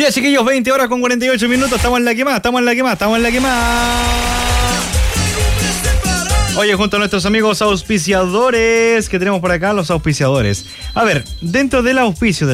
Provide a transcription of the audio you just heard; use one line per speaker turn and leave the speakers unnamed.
Ya, chiquillos, 20 horas con 48 minutos. Estamos en la quemada. Oye, junto a nuestros amigos auspiciadores que tenemos por acá, los auspiciadores. A ver, dentro del auspicio de